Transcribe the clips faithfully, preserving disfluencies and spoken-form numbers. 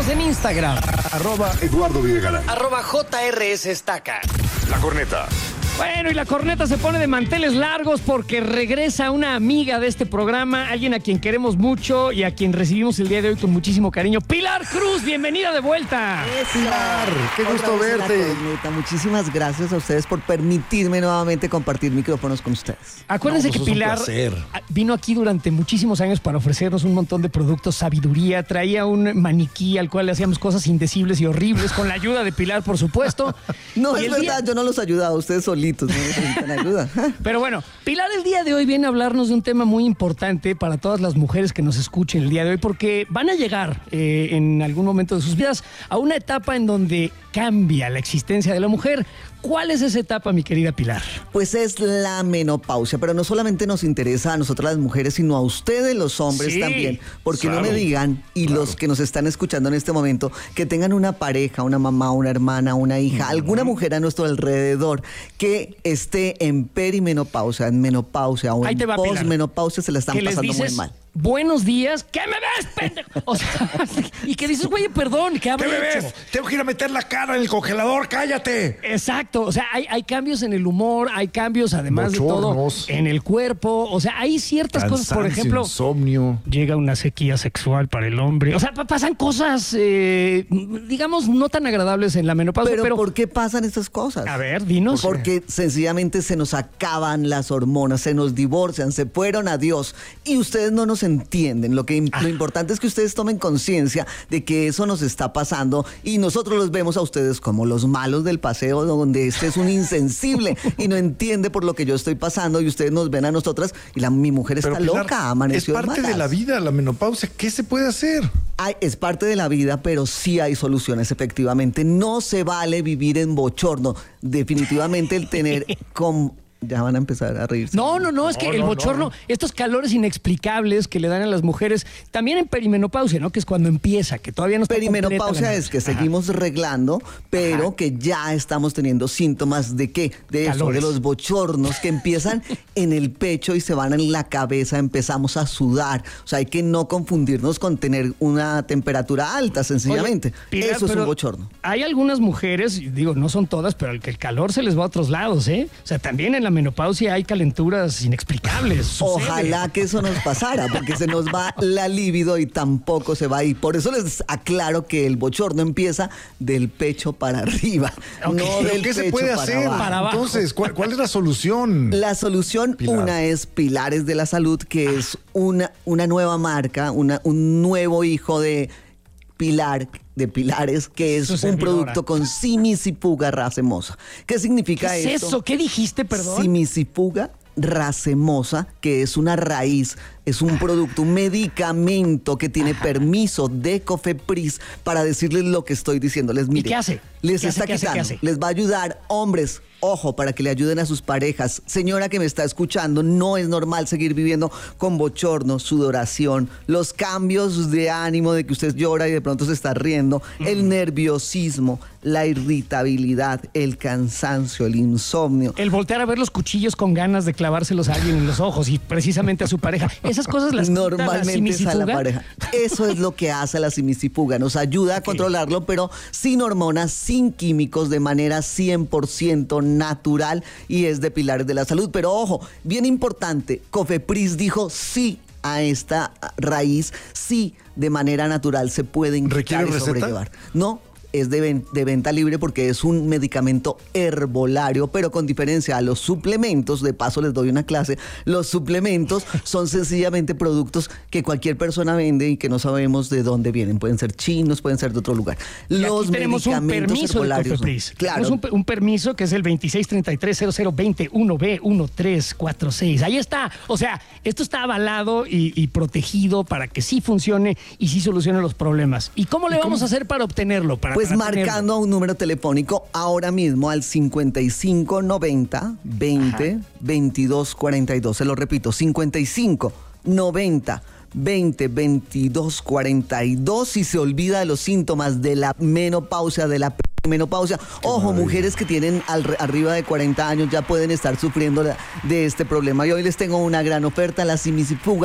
Síganos en Instagram. Arroba Eduardo Videgaray. Arroba J R S Estaca. La Corneta. Bueno, y la corneta se pone de manteles largos porque regresa una amiga de este programa, alguien a quien queremos mucho y a quien recibimos el día de hoy con muchísimo cariño. Pilar Cruz, bienvenida de vuelta. Pilar, qué gusto verte. Muchísimas gracias a ustedes por permitirme nuevamente compartir micrófonos con ustedes. Acuérdense no, que pues Pilar vino aquí durante muchísimos años para ofrecernos un montón de productos, sabiduría, traía un maniquí al cual le hacíamos cosas indecibles y horribles, con la ayuda de Pilar, por supuesto. No, Y es el verdad, día... yo no los he ayudado, ustedes solitos no necesitan ayuda. Pero bueno, Pilar el día de hoy viene a hablarnos de un tema muy importante para todas las mujeres que nos escuchen el día de hoy, porque van a llegar eh, en algún momento de sus vidas a una etapa en donde cambia la existencia de la mujer. ¿Cuál es esa etapa, mi querida Pilar? Pues es la menopausia, pero no solamente nos interesa a nosotras las mujeres, sino a ustedes los hombres Sí, también, porque claro, no me digan, y claro. los que nos están escuchando en este momento, que tengan una pareja, una mamá, una hermana, una hija, uh-huh. alguna mujer a nuestro alrededor que esté en perimenopausia, en menopausia o Ahí en te va, Pilar. posmenopausia, se la están Que les pasando dices, muy mal. buenos días, ¿qué me ves, pendejo? O sea, y que dices, güey, perdón, ¿qué ¿Qué habré me hecho? ves? Tengo que ir a meter la cara en el congelador, cállate. Exacto, o sea, hay, hay cambios en el humor, hay cambios además Bochornos. de todo en el cuerpo, o sea, hay ciertas cosas, por Cansancio, ejemplo, insomnio. llega una sequía sexual para el hombre, o sea, pa- pasan cosas, eh, digamos, no tan agradables en la menopausia, Pero, pero, ¿por qué pasan estas cosas? a ver, dinos. Porque sencillamente se nos acaban las hormonas, se nos divorcian, se fueron a Dios y ustedes no nos entienden. Lo que Ah. lo importante es que ustedes tomen conciencia de que eso nos está pasando y nosotros los vemos a ustedes como los malos del paseo, donde este es un insensible y no entiende por lo que yo estoy pasando y ustedes nos ven a nosotras y la, mi mujer está Pero, Pilar, loca, amaneció es parte malas. de la vida, la menopausia. ¿Qué se puede hacer? Hay- es parte de la vida, pero sí hay soluciones, efectivamente. No se vale vivir en bochorno. Definitivamente el tener... con Ya van a empezar a reírse. No, no, no, es que No, el no, bochorno, no. estos calores inexplicables que le dan a las mujeres, también en perimenopausia, ¿no? Que es cuando empieza, que todavía no está Perimenopausia completa la es que menopausia. Ajá. seguimos reglando, pero Ajá. que ya estamos teniendo síntomas de qué, de eso, Calores. de los bochornos que empiezan en el pecho y se van en la cabeza, empezamos a sudar. O sea, hay que no confundirnos con tener una temperatura alta, sencillamente. Oye, Pilar, eso es pero un bochorno. Hay algunas mujeres, digo, no son todas, pero el que el calor se les va a otros lados, ¿eh? O sea, también en la menopausia hay calenturas inexplicables. sucede. Ojalá que eso nos pasara, porque se nos va la libido y tampoco se va. Y por eso les aclaro que el bochorno empieza del pecho para arriba, Ok. no ¿Pero del ¿Qué se pecho puede para hacer? abajo. Para abajo. Entonces, ¿cuál, cuál es la solución? La solución, Pilar. una es Pilares de la Salud, que es una, una nueva marca, una, un nuevo hijo de Pilar, de Pilares, que es Su un servidora. producto con simisipuga racemosa. ¿Qué significa ¿Qué es esto? eso? ¿Qué dijiste, perdón? Simisipuga racemosa, que es una raíz, es un producto, un medicamento que tiene permiso de Cofepris para decirles lo que estoy diciéndoles. Mire, qué hace? Les ¿Qué hace, está qué hace, qué quitando, hace? les va a ayudar, hombres, ojo, para que le ayuden a sus parejas. Señora que me está escuchando, no es normal seguir viviendo con bochorno, sudoración, los cambios de ánimo de que usted llora y de pronto se está riendo, el nerviosismo, la irritabilidad, el cansancio, el insomnio. El voltear a ver los cuchillos con ganas de clavárselos a alguien en los ojos y precisamente a su pareja. Esas cosas las quita la Normalmente es a la simisifuga. pareja. Eso es lo que hace la simisifuga. Nos ayuda a Ok. controlarlo, pero sin hormonas, sin químicos, de manera cien por ciento natural y es de Pilares de la Salud. Pero ojo, bien importante, Cofepris dijo sí a esta raíz, sí, de manera natural se pueden quitar ¿Requiere y receta? sobrellevar. No. Es de, ven- de venta libre porque es un medicamento herbolario, pero con diferencia a los suplementos, de paso les doy una clase, los suplementos son sencillamente productos que cualquier persona vende y que no sabemos de dónde vienen. Pueden ser chinos, pueden ser de otro lugar. Y Los aquí tenemos un medicamentos permiso de herbolarios, no. Cofepris. Claro. Tenemos un, pe- un permiso que es el veintiséis treinta y tres cero cero veintiuno B uno tres cuatro seis. Ahí está. O sea, esto está avalado y, y protegido para que sí funcione y sí solucione los problemas. ¿Y cómo le vamos a hacer para obtenerlo? Para, Pues para marcando tenerlo? a un número telefónico ahora mismo al cincuenta y cinco noventa veinte veintidós cuarenta y dos. Se lo repito, cincuenta y cinco noventa veinte veintidós cuarenta y dos. Si se olvida de los síntomas de la menopausia, de la menopausia. Ojo, mujeres que tienen al, arriba de cuarenta años ya pueden estar sufriendo de, de este problema. Y hoy les tengo una gran oferta, la simisifuga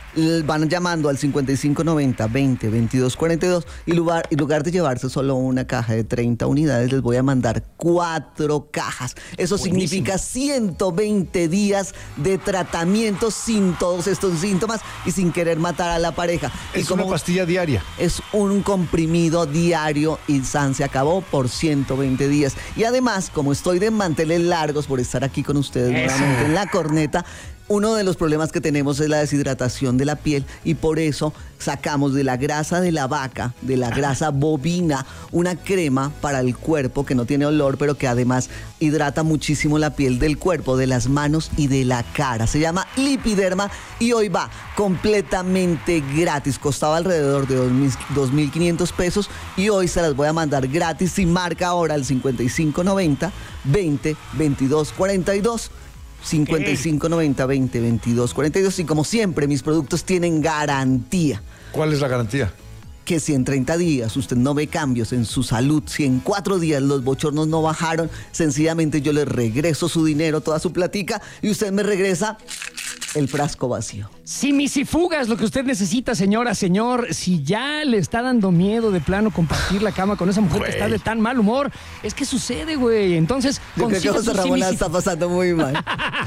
L- Van llamando al cincuenta y cinco noventa veinte veintidós cuarenta y dos y lugar, en lugar de llevarse solo una caja de treinta unidades, les voy a mandar cuatro cajas. Eso Buenísimo. significa ciento veinte días de tratamiento sin todos estos síntomas y sin querer matar a la pareja. Y Es una pastilla diaria. es un comprimido diario y San se acabó por ciento veinte días. Y además, como estoy de manteles largos por estar aquí con ustedes Eso. nuevamente en la corneta, uno de los problemas que tenemos es la deshidratación de la piel y por eso sacamos de la grasa de la vaca, de la grasa bovina, una crema para el cuerpo que no tiene olor, pero que además hidrata muchísimo la piel del cuerpo, de las manos y de la cara. Se llama Lipiderma y hoy va completamente gratis. Costaba alrededor de dos mil quinientos pesos y hoy se las voy a mandar gratis sin marca ahora al cincuenta y cinco noventa veinte veintidós cuarenta y dos. cincuenta y cinco noventa veinte veintidós cuarenta y dos y como siempre mis productos tienen garantía. ¿Cuál es la garantía? Que si en treinta días usted no ve cambios en su salud, si en cuatro días los bochornos no bajaron, sencillamente yo le regreso su dinero, toda su platica, y usted me regresa el frasco vacío. Simisifuga es lo que usted necesita, señora, señor. Si ya le está dando miedo de plano compartir la cama con esa mujer que está de tan mal humor, es que sucede, güey. Entonces, Yo creo que consiga José su Ramón la simisi- está pasando muy mal.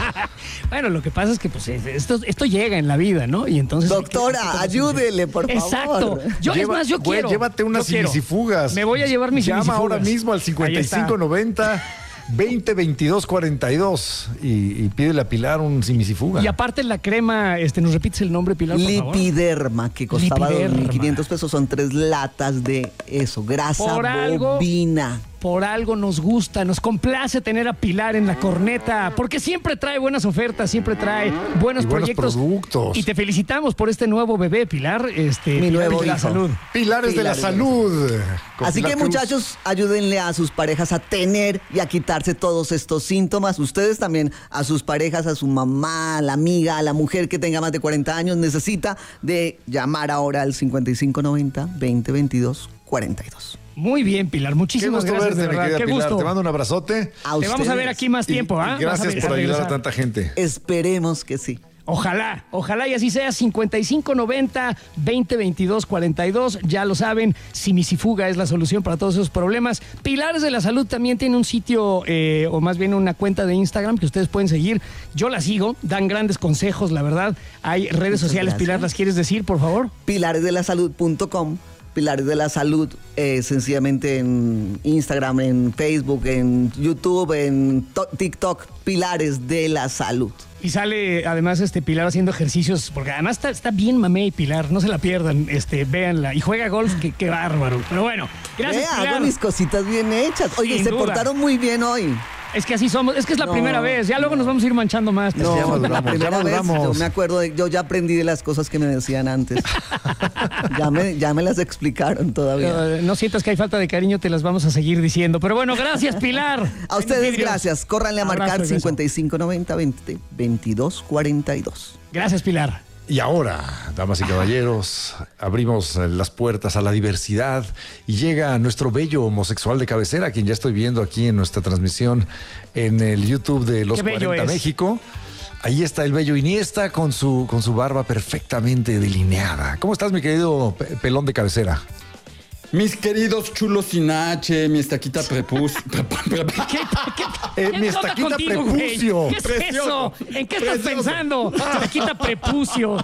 Bueno, lo que pasa es que pues esto, esto llega en la vida, ¿no? Y entonces Doctora, ayúdele, por favor. Exacto. Yo, Lleva- es más, yo güey, quiero. llévate unas yo quiero. simisifugas. Me voy a llevar mis Llama simisifugas. ahora mismo al cincuenta y cinco noventa veinte veintidós cuarenta y dos y, y pídele a Pilar un simisifuga. Y aparte la crema, este, ¿nos repites el nombre, Pilar, por favor? Lipiderma, que costaba Lipiderma. dos mil quinientos pesos, son tres latas de eso, grasa Por algo- bovina. Por algo nos gusta, nos complace tener a Pilar en la corneta, porque siempre trae buenas ofertas, siempre trae buenos Y buenos proyectos. productos. Y te felicitamos por este nuevo bebé, Pilar. Este, Mi Pilares nuevo de la hijo. salud. Pilares de la Pilares de la salud. Con Así Pilar que Cruz. muchachos, ayúdenle a sus parejas a tener y a quitarse todos estos síntomas. Ustedes también, a sus parejas, a su mamá, a la amiga, a la mujer que tenga más de cuarenta años, necesita de llamar ahora al cincuenta y cinco noventa veinte veintidós cuarenta y dos. Muy bien, Pilar. Qué Muchísimas gusto gracias, verte, de mi verdad. querida Qué Pilar. gusto. Te mando un abrazote. A Te vamos a ustedes. ver aquí más Y- tiempo, y ¿ah? Vas a gracias ver- por ayudar regresar. a tanta gente. Esperemos que sí. Ojalá, ojalá y así sea. cincuenta y cinco noventa veinte veintidós cuarenta y dos. Ya lo saben, Simisifuga es la solución para todos esos problemas. Pilares de la Salud también tiene un sitio, eh, o más bien una cuenta de Instagram que ustedes pueden seguir. Yo la sigo, dan grandes consejos, la verdad. Hay redes Muchas sociales, gracias. Pilar, ¿las quieres decir, por favor? pilares de la salud punto com. Pilares de la Salud, eh, sencillamente en Instagram, en Facebook, en YouTube, en to- TikTok, Pilares de la Salud. Y sale además este Pilar haciendo ejercicios, porque además está, está bien mamey Pilar, no se la pierdan, este, véanla. Y juega golf, que qué bárbaro. Pero bueno, gracias, Vea, Pilar. hago mis cositas bien hechas. Oye, Sin se duda. portaron muy bien hoy. Es que así somos, es que es la No, primera vez, ya luego nos vamos a ir manchando más. No, ya la maduramos, primera ya vez, maduramos. yo me acuerdo, de- yo ya aprendí de las cosas que me decían antes. ya, me, ya me las explicaron todavía. Eh, no sientas que hay falta de cariño, te las vamos a seguir diciendo. Pero bueno, gracias, Pilar. A ustedes, Vidrios. gracias. Córranle a Abrazo, marcar beso. cincuenta y cinco noventa veinte veintidós cuarenta y dos. Gracias, Pilar. Y ahora, damas y caballeros, abrimos eh, las puertas a la diversidad y llega nuestro bello homosexual de cabecera, quien ya estoy viendo aquí en nuestra transmisión en el YouTube de Los Qué bello cuarenta es. México. Ahí está el bello Iniesta con su, con su barba perfectamente delineada. ¿Cómo estás, mi querido pe- pelón de cabecera? Mis queridos chulos sin H, mi estaquita prepus. pre- pre- pre- ¿Qué, qué, Eh, qué mi onda estaquita contigo, güey? prepucio. ¿Qué es Precioso. eso? ¿En qué estás Precioso. pensando? Estaquita prepucio.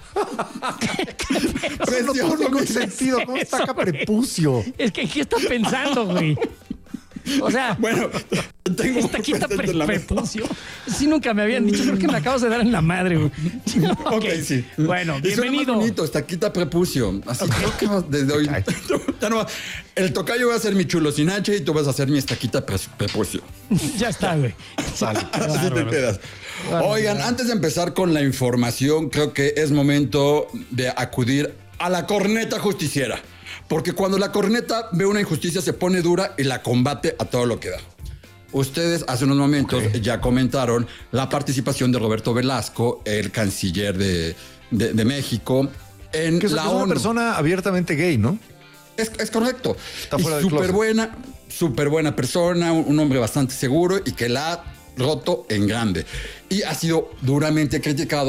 Eso no tiene ningún sentido. ¿Cómo eso, está acá güey? prepucio? Es que, ¿en qué estás pensando, güey? O sea, Bueno, tengo estaquita presente pre- en la mesa. prepucio. Sí, nunca me habían dicho. Creo que me acabas de dar en la madre, güey. Ok, sí. Bueno, Y suena bienvenido. más bonito, estaquita prepucio. Así creo que desde hoy. Ay. Ya no va- el tocayo va a ser mi chulo sin H y tú vas a ser mi estaquita pre- prepucio. Ya está, güey. Sale. Así te quedas. Bárbaro. Oigan, antes de empezar con la información, creo que es momento de acudir a la corneta justiciera. Porque cuando la corneta ve una injusticia se pone dura y la combate a todo lo que da. Ustedes hace unos momentos Ok. ya comentaron la participación de Roberto Velasco, el canciller de, de- de México, en Que es, la es una ONU. persona abiertamente gay, ¿no? Es, es correcto. Está Y fuera del súper closet. buena, súper buena persona, un, un hombre bastante seguro y que la ha roto en grande. Y ha sido duramente criticado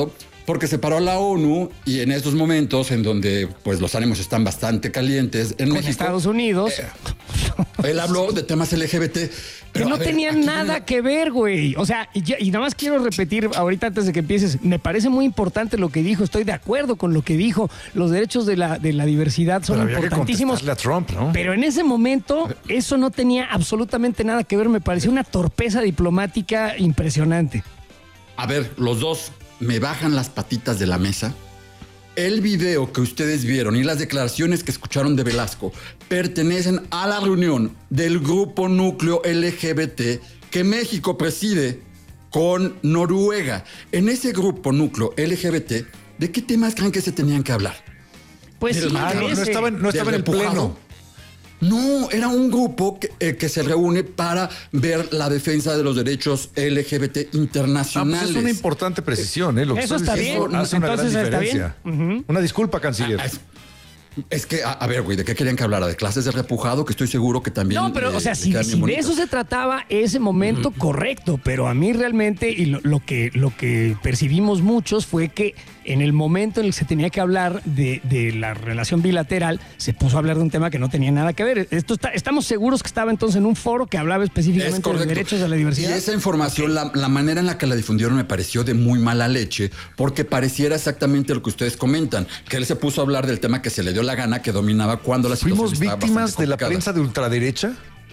porque se paró a la ONU y en estos momentos en donde pues los ánimos están bastante calientes en Con México, Estados Unidos. eh, él habló de temas L G B T. Que pero, no a ver, tenían aquí nada viene- que ver, güey. O sea, y, ya- y nada más quiero repetir ahorita antes de que empieces, me parece muy importante lo que dijo, estoy de acuerdo con lo que dijo, los derechos de la, de la diversidad son Pero había que importantísimos. contestarle a Trump, ¿no? Pero en ese momento eso no tenía absolutamente nada que ver, me pareció una torpeza diplomática impresionante. A ver, los dos me bajan las patitas de la mesa. El video que ustedes vieron y las declaraciones que escucharon de Velasco pertenecen a la reunión del grupo núcleo L G B T que México preside con Noruega. En ese grupo núcleo L G B T, ¿de qué temas creen que se tenían que hablar? Pues sí, Ah, no, no ese. estaba en, no estaba en el ¿Del pleno. repujado? No, era un grupo que, eh, que se reúne para ver la defensa de los derechos L G B T Ah, pues internacionales. es una importante precisión, ¿eh? Lo que Eso estás está diciendo bien. hace una gran Entonces está bien. diferencia. Ujú. Una disculpa, canciller. Ah, es, es que, a, a ver, güey, ¿de qué querían que hablara? ¿De clases de repujado? Que estoy seguro que también... No, pero, eh, o sea, si, quedan si bien de bonitas. eso se trataba, ese momento correcto, pero a mí realmente, y lo, lo que, lo que percibimos muchos fue que en el momento en el que se tenía que hablar de, de la relación bilateral, se puso a hablar de un tema que no tenía nada que ver. Esto está, estamos seguros que estaba entonces en un foro que hablaba Es específicamente de los correcto. derechos de la Y diversidad. esa información, la, la manera en la que la difundieron me pareció de muy mala leche, porque pareciera exactamente lo que ustedes comentan, que él se puso a hablar del tema que se le dio la gana, que dominaba cuando la situación ¿Fuimos estaba víctimas bastante de la complicada. prensa de ultraderecha?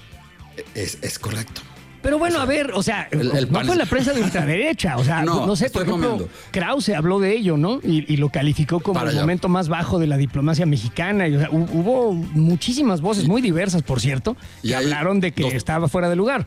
Es, es correcto. Pero bueno, a ver, o sea, el- el no pan- fue la prensa de ultraderecha, o sea, no, No, sé, por estoy ejemplo, bromeando. Krause habló de ello, ¿no? Y, y lo calificó como Para el allá. momento más bajo de la diplomacia mexicana. Y, o sea, hu- hubo muchísimas voces muy diversas, por cierto, Y que ahí hablaron de que dos- estaba fuera de lugar.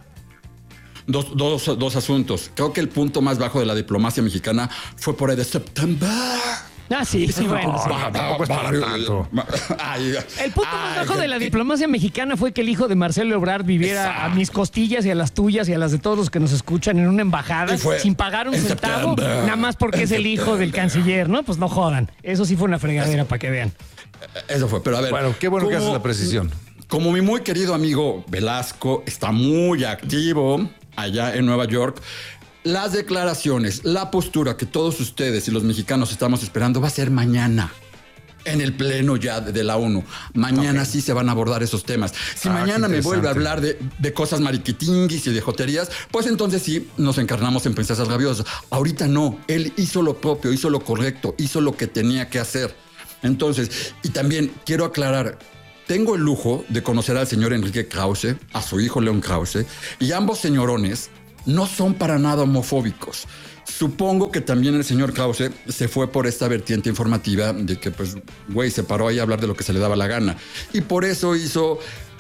Dos, dos, dos asuntos. Creo que el punto más bajo de la diplomacia mexicana fue por ahí de septiembre. Ah, sí, sí, bueno. sí. tampoco es para tanto. Ay, El punto más ay, bajo de la qué- diplomacia mexicana fue que el hijo de Marcelo Ebrard viviera Exacto. a mis costillas y a las tuyas y a las de todos los que nos escuchan en una embajada Y fue sin pagar un en centavo, septiembre. nada más porque es el hijo del canciller, ¿no? Pues no jodan. Eso sí fue una fregadera para que vean. Eso fue, pero a ver. Bueno, qué bueno que como- haces la precisión. Como mi muy querido amigo Velasco está muy activo allá en Nueva York, las declaraciones, la postura que todos ustedes y los mexicanos estamos esperando va a ser mañana. En el pleno ya de, de la ONU. Mañana sí se van a abordar esos temas. Si Ah, mañana qué me vuelve a interesante. hablar de, de cosas mariquitinguis y de joterías, pues entonces sí nos encarnamos en princesas rabiosas. Ahorita no. Él hizo lo propio, hizo lo correcto, hizo lo que tenía que hacer. Entonces, y también quiero aclarar, tengo el lujo de conocer al señor Enrique Krause, a su hijo León Krause, y ambos señorones no son para nada homofóbicos. Supongo que también el señor Krause se fue por esta vertiente informativa de que, pues, güey, se paró ahí a hablar de lo que se le daba la gana. Y por eso hizo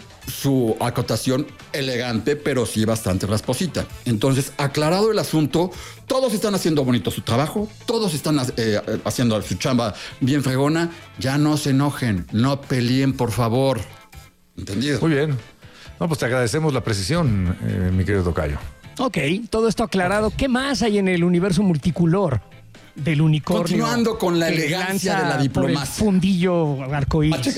su acotación elegante, pero sí bastante rasposita. Entonces, aclarado el asunto, todos están haciendo bonito su trabajo, todos están eh, haciendo su chamba bien fregona. Ya no se enojen, no peleen, por favor. ¿Entendido? Muy bien. No, pues te agradecemos la precisión, eh, mi querido tocayo. Ok, todo esto aclarado. ¿Qué más hay en el universo multicolor del unicornio? Continuando con la que elegancia lanza de la por el diplomacia. fundillo arcoíris.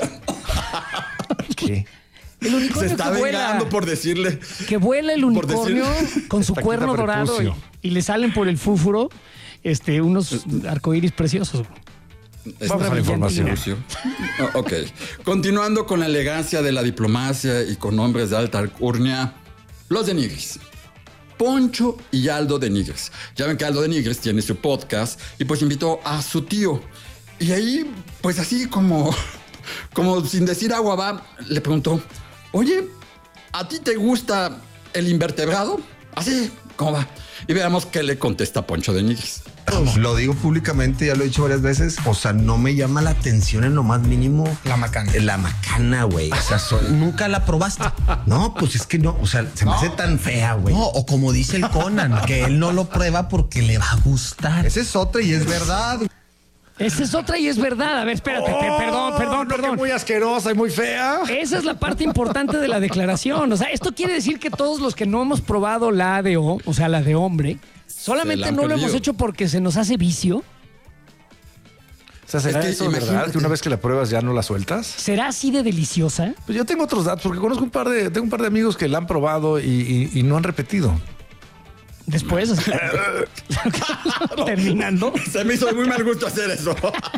¿Qué? El Se unicornio está que vuela, vengando por decirle. que vuela el por unicornio decir- con su Taquita cuerno dorado y, prepucio. y le salen por el fúfuro este, unos arcoíris preciosos. Vamos a la información. Lucio. Oh, ok. Continuando con la elegancia de la diplomacia y con hombres de alta alcurnia, los de Nigris. Poncho y Aldo de Nigris. Ya ven que Aldo de Nigris tiene su podcast y pues invitó a su tío. Y ahí, pues así como, como sin decir agua va, le preguntó, oye, ¿a ti te gusta el invertebrado? Así, ¿cómo va? Y veamos qué le contesta Poncho de Nigris. Lo digo públicamente, ya lo he dicho varias veces. O sea, no me llama la atención en lo más mínimo. La macana. La macana, güey. O sea, so- nunca la probaste. No, pues es que no. O sea, se me hace tan fea, güey. No, o como dice el Conan, que él no lo prueba porque le va a gustar. Esa es otra y es verdad. Esa es otra y es verdad. A ver, espérate, pe- perdón, perdón, No, que perdón. muy asquerosa y muy fea. Esa es la parte importante de la declaración. O sea, esto quiere decir que todos los que no hemos probado la A D O, o sea, la de hombre, solamente Se la han no lo perdido. hemos hecho porque se nos hace vicio. O sea, ¿será Es que eso verdad? imagínate. Que una vez que la pruebas ya no la sueltas. ¿Será así de deliciosa? Pues yo tengo otros datos, porque conozco un par de, tengo un par de amigos que la han probado y, y- y no han repetido. Después, así, terminando. Se me hizo de muy mal gusto hacer eso.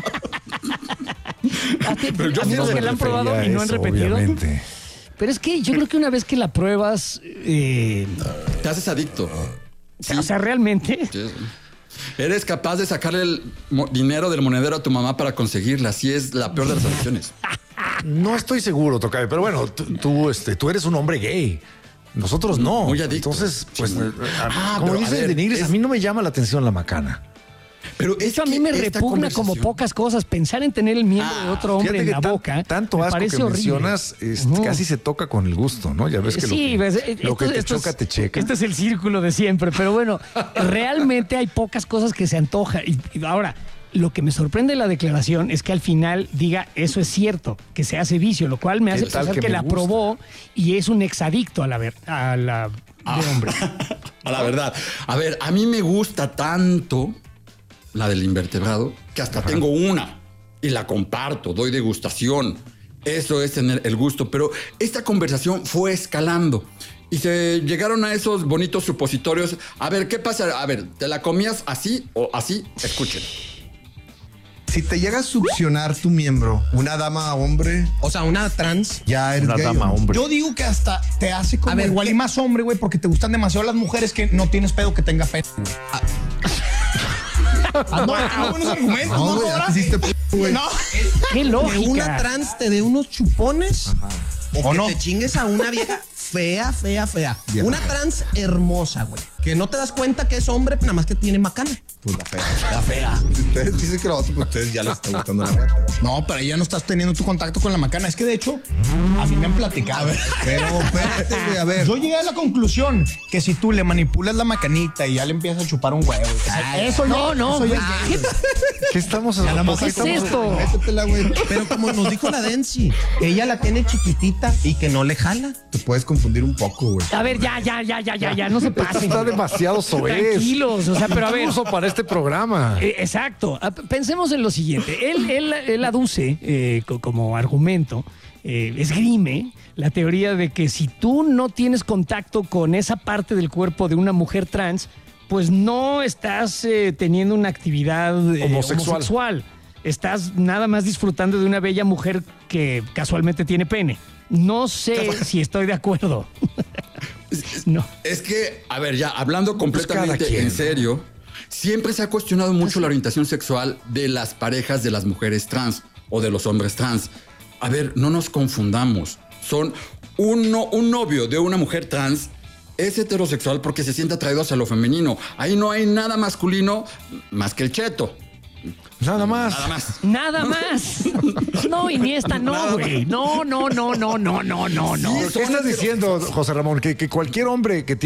¿A ti- Pero yo amigos no que me la han probado refería y no a han eso, repetido? obviamente. Pero es que yo creo que una vez que la pruebas, eh, Te haces adicto. o sea, realmente... Sí. Eres capaz de sacarle el mo- dinero del monedero a tu mamá para conseguirla. Así es la peor de las adicciones. No estoy seguro, Tocayo, pero bueno, tú, tú, este, tú eres un hombre gay. Nosotros no. Muy adicto. Entonces, pues, Sí. eh, Ah, como pero, a dice ver, Denigris, es- a mí no me llama la atención la macana. Pero De hecho, a mí me repugna como pocas cosas. Pensar en tener el miembro de otro hombre Fíjate en que la tan- boca tanto me asco parece que horrible. mencionas, este, Ujú. casi se toca con el gusto, ¿no? Ya ves que Sí, lo ves, que, eh, lo que esto- te esto choca, es- te checa. Este es el círculo de siempre, pero bueno, realmente hay pocas cosas que se antoja. Y, y ahora, lo que me sorprende de la declaración es que al final diga eso es cierto, que se hace vicio, lo cual me ¿Qué hace tal pensar que que, me la gusta? probó y es un exadicto a la ver, a la de hombre. A la verdad. A ver, a mí me gusta tanto la del invertebrado que hasta tengo una y la comparto, doy degustación. Eso es tener el gusto. Pero esta conversación fue escalando y se llegaron a esos bonitos supositorios. A ver, ¿qué pasa? A ver, ¿te la comías así o así? Escuchen. Si te llega a succionar tu miembro, una dama hombre, O sea, una trans. ya eres Una gay, dama, ¿o no? hombre. Yo digo que hasta te hace como A ver, igual ¿qué? y más hombre, güey, porque te gustan demasiado las mujeres que no tienes pedo que tenga pene. güey. Ah, no, tengo buenos argumentos, No, ¿no, güey, ya Cobra? te hiciste p, güey. No. ¡Qué Que lógica! una trans te dé unos chupones o, ¿O que no? te chingues a una vieja fea, fea, fea. Vieja Una fea. trans hermosa, güey. Que no te das cuenta que es hombre, nada más que tiene macana. Pues la fea. La fea. Ustedes dicen que la otra, pues ustedes ya les está gustando la fea. No, pero ahí ya no estás teniendo tu contacto con la macana. Es que de hecho, a mí me han platicado. Pero espérate, güey, a ver. Yo llegué a la conclusión que si tú le manipulas la macanita y ya le empiezas a chupar un huevo, o sea, eso no, no, eso ya es güey. gay. ¿Qué estamos Ya la ¿por más qué ¿Qué es estamos- esto? Métetela, güey. Pero como nos dijo la Densi, ella la tiene chiquitita y que no le jala. Te puedes confundir un poco, güey. A ver, ya, ya, ya, ya, ya, ya, no se Esto pasen. está demasiado soez. Tranquilos, o sea, pero a ver. Incluso para este programa. Eh, Exacto. Ah, Pensemos en lo siguiente. Él, él, él aduce eh, co- como argumento, eh, esgrime la teoría de que si tú no tienes contacto con esa parte del cuerpo de una mujer trans, pues no estás eh, teniendo una actividad eh, Homosexual. homosexual. Estás nada más disfrutando de una bella mujer que casualmente tiene pene. No sé si estoy de acuerdo. No. Es que, a ver, ya hablando cada completamente quien, en ¿no? serio, siempre se ha cuestionado mucho la orientación sexual de las parejas de las mujeres trans o de los hombres trans. A ver, no nos confundamos. Son un, no- un novio de una mujer trans es heterosexual porque se siente atraído hacia lo femenino. Ahí no hay nada masculino más que el cheto. Nada más. Nada más. Nada más. No, y ni esta no, güey. No, no, no, no, no, no, no, no. ¿Qué estás diciendo, José Ramón? Que, que cualquier hombre que tiene